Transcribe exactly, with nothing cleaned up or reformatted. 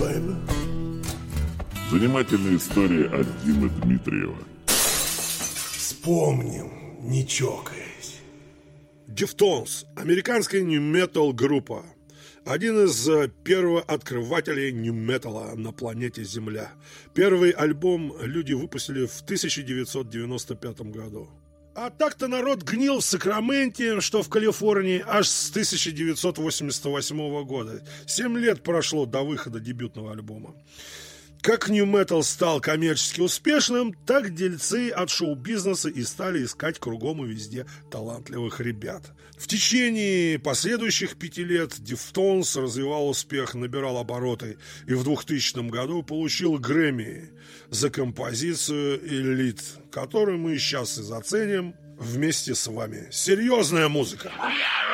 baby. Занимательная история от Димы Дмитриева. Вспомним, не чокаясь. Deftones, американская нью-метал группа. Один из первооткрывателей нью-металла на планете Земля. Первый альбом люди выпустили в тысяча девятьсот девяносто пятом году. А так-то народ гнил в Сакраменте, что в Калифорнии, аж с тысяча девятьсот восемьдесят восьмого года. Семь лет прошло до выхода дебютного альбома. Как нью-метал стал коммерчески успешным, так дельцы от шоу-бизнеса и стали искать кругом и везде талантливых ребят. В течение последующих пяти лет Deftones развивал успех, набирал обороты и в двухтысячном году получил Грэмми за композицию «Elite», которую мы сейчас и заценим вместе с вами. Серьезная музыка!